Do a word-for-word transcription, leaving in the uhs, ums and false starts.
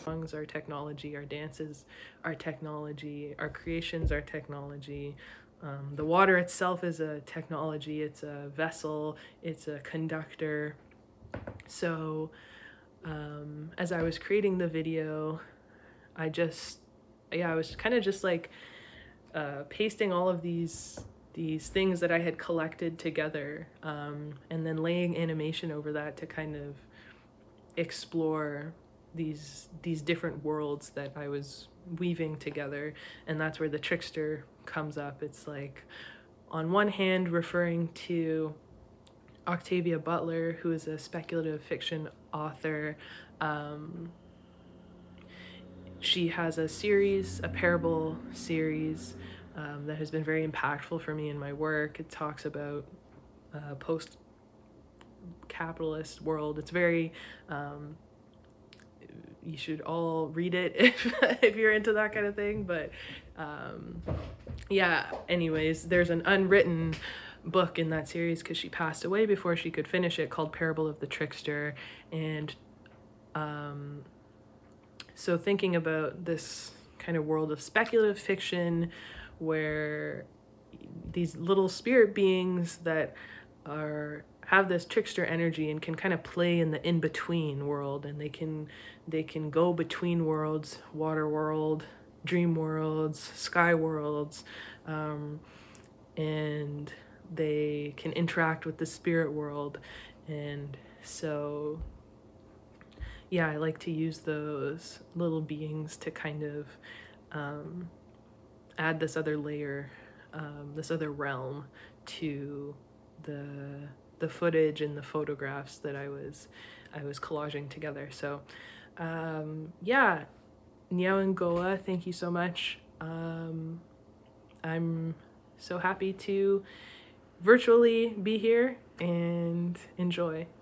songs are technology, our dances are technology, our creations are technology. Um, the water itself is a technology, it's a vessel, it's a conductor. So um, as I was creating the video, I just, yeah, I was kind of just like uh, pasting all of these these things that I had collected together, um, and then laying animation over that to kind of explore these these different worlds that I was weaving together. And that's where the trickster comes up. It's like, on one hand, referring to Octavia Butler, who is a speculative fiction author. Um, she has a series, a parable series, um, that has been very impactful for me in my work. It talks about a post-capitalist world. It's very, um, you should all read it if, if you're into that kind of thing. But um, yeah, anyways, there's an unwritten book in that series because she passed away before she could finish it, called Parable of the Trickster. And um, so thinking about this kind of world of speculative fiction where these little spirit beings that are have this trickster energy and can kind of play in the in-between world, and they can they can go between worlds, water world, dream worlds, sky worlds, um, and they can interact with the spirit world. And so yeah, I like to use those little beings to kind of um, add this other layer, um, this other realm to the the footage and the photographs that I was I was collaging together. So um, yeah, Niao Ngoa, thank you so much. Um, I'm so happy to virtually be here and enjoy.